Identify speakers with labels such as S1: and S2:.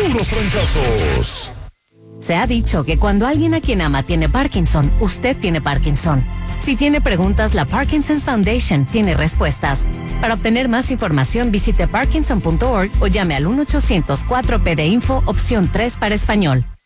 S1: puros fracasos.
S2: Se ha dicho que cuando alguien a quien ama tiene Parkinson, usted tiene Parkinson. Si tiene preguntas, la Parkinson's Foundation tiene respuestas. Para obtener más información, visite parkinson.org o llame al 1-800-4PD-INFO, opción 3 para español.